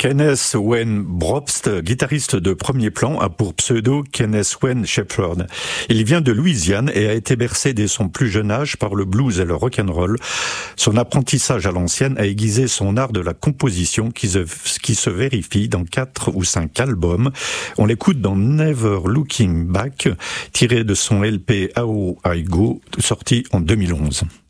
Kenneth Wayne Probst, guitariste de premier plan, a pour pseudo Kenneth Wayne Shepherd. Il vient de Louisiane et a été bercé dès son plus jeune âge par le blues et le rock'n'roll. Son apprentissage à l'ancienne a aiguisé son art de la composition qui se vérifie dans 4 ou 5 albums. On l'écoute dans Never Looking Back, tiré de son LP How I Go, sorti en 2011.